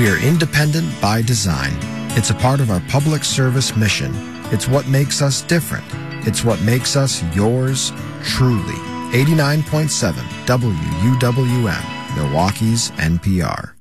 We are independent by design. It's a part of our public service mission. It's what makes us different. It's what makes us yours truly. 89.7 WUWM, Milwaukee's NPR.